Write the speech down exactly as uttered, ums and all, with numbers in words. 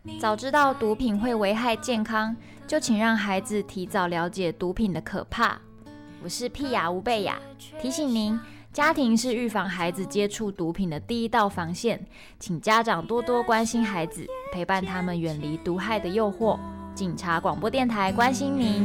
早知道毒品会危害健康，就请让孩子提早了解毒品的可怕。我是屁雅吴贝雅，提醒您，家庭是预防孩子接触毒品的第一道防线，请家长多多关心孩子，陪伴他们远离毒害的诱惑。警察广播电台关心您。